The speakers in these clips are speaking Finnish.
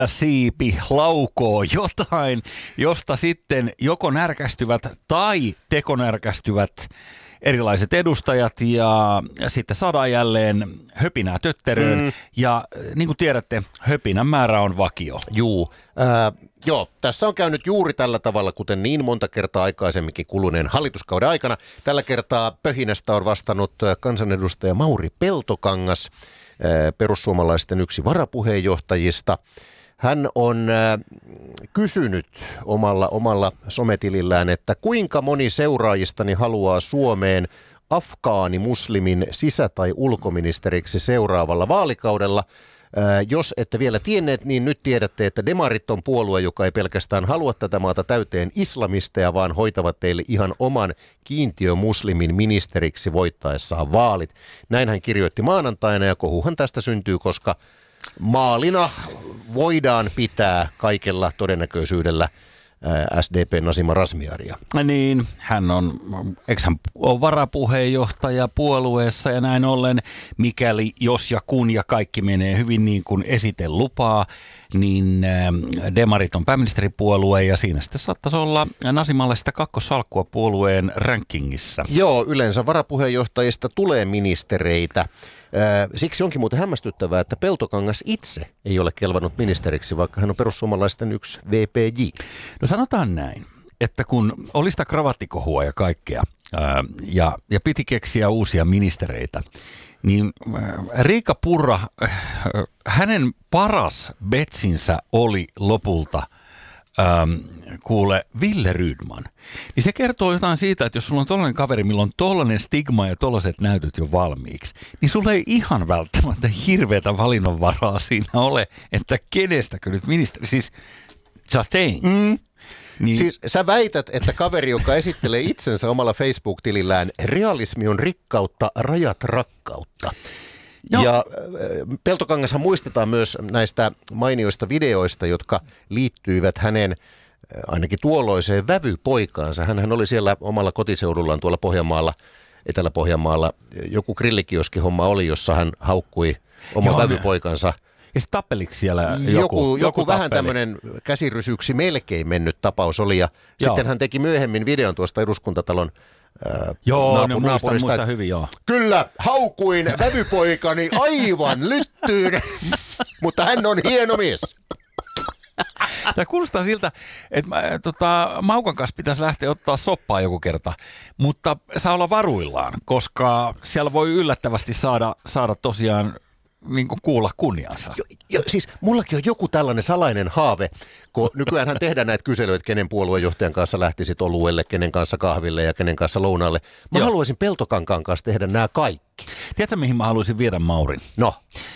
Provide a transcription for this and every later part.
siipi laukoo jotain, josta sitten joko närkästyvät tai tekonärkästyvät erilaiset edustajat ja sitten saadaan jälleen höpinää tötteröön ja niin kuin tiedätte, höpinän määrä on vakio. Joo, tässä on käynyt juuri tällä tavalla, kuten niin monta kertaa aikaisemminkin kuluneen hallituskauden aikana. Tällä kertaa pöhinästä on vastannut kansanedustaja Mauri Peltokangas, perussuomalaisten yksi varapuheenjohtajista. Hän on kysynyt omalla sometilillään, että kuinka moni seuraajistani haluaa Suomeen afgaanimuslimin sisä- tai ulkoministeriksi seuraavalla vaalikaudella. Jos ette vielä tienneet, niin nyt tiedätte, että demarit on puolue, joka ei pelkästään halua tätä maata täyteen islamisteja, vaan hoitavat teille ihan oman kiintiömuslimin ministeriksi voittaessaan vaalit. Näin hän kirjoitti maanantaina ja kohuhan tästä syntyy, koska maalina voidaan pitää kaikella todennäköisyydellä SDP Nasima Razmyaria. Niin, hän on varapuheenjohtaja puolueessa ja näin ollen, mikäli jos ja kun ja kaikki menee hyvin niin kuin esite lupaa, niin demarit on pääministeripuolue ja siinä sitten saattaisi olla Nasimalle sitä kakkossalkkua puolueen rankingissa. Joo, yleensä varapuheenjohtajista tulee ministereitä. Siksi onkin muuten hämmästyttävää, että Peltokangas itse ei ole kelvannut ministeriksi, vaikka hän on perussuomalaisten yksi VPJ. No sanotaan näin, että kun oli sitä kravattikohua ja kaikkea ja piti keksiä uusia ministereitä, niin Riikka Purra, hänen paras betsinsä oli lopulta kuule Ville Rydman. Niin se kertoo jotain siitä, että jos sulla on tollainen kaveri, millä on tollainen stigma ja tollaiset näytöt jo valmiiksi, niin sulla ei ihan välttämättä hirveätä valinnanvaraa siinä ole, että kenestäkö nyt ministeri, siis just saying. Niin. Siis sä väität, että kaveri, joka esittelee itsensä omalla Facebook-tilillään, realismi on rikkautta, rajat rakkautta. No. Ja Peltokangashan muistetaan myös näistä mainioista videoista, jotka liittyivät hänen ainakin tuolloiseen vävypoikaansa. Hänhän oli siellä omalla kotiseudullaan tuolla Pohjanmaalla, Etelä-Pohjanmaalla. Joku grillikioskihomma oli, jossa hän haukkui oman vävypoikansa. Ja sitten tappeliko siellä joku vähän tämmöinen käsirysyksi melkein mennyt tapaus oli. Ja sitten hän teki myöhemmin videon tuosta eduskuntatalon naapurista. Muistan hyvin, joo. Kyllä, haukuin vävypoikani aivan lyttyyn, mutta hän on hieno mies. Tämä kuulostaa siltä, että Maukan kanssa pitäisi lähteä ottaa soppaa joku kerta, mutta saa olla varuillaan, koska siellä voi yllättävästi saada tosiaan niin kuin kuulla kunniansa. Siis mullakin on joku tällainen salainen haave, kun nykyäänhän tehdään näitä kyselyitä, kenen puoluejohtajan kanssa lähtisit oluelle, kenen kanssa kahville ja kenen kanssa lounaalle. Mä haluaisin Peltokankaan kanssa tehdä nämä kaikki. Tiedätkö, mihin mä haluaisin viedä Maurin? No.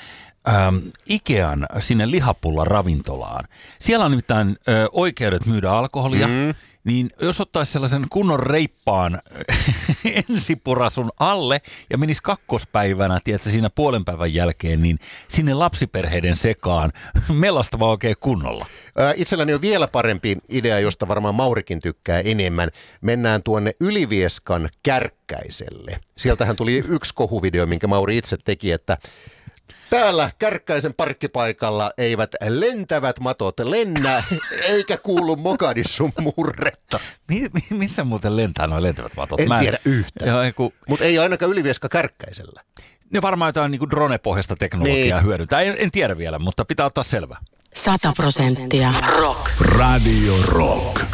Ikean sinne Lihapullan ravintolaan. Siellä on nimittäin oikeudet myydä alkoholia. Niin jos ottaisi sellaisen kunnon reippaan ensipurasun alle ja menisi kakkospäivänä, tiedätkö, siinä puolen päivän jälkeen, niin sinne lapsiperheiden sekaan melastava oikein kunnolla. Itselläni on vielä parempi idea, josta varmaan Maurikin tykkää enemmän. Mennään tuonne Ylivieskan Kärkkäiselle. Sieltähän tuli yksi kohuvideo, minkä Mauri itse teki, että täällä Kärkkäisen parkkipaikalla eivät lentävät matot lennä, eikä kuulu Mogadishun murretta. Missä muuten lentää nuo lentävät matot? En tiedä yhtään, mutta ei ainakaan Ylivieska Kärkkäisellä. Ne varmaan jotain niin kuin drone-pohjaista teknologiaa hyödyntää. En tiedä vielä, mutta pitää ottaa selvää. 100% rock. Radio Rock.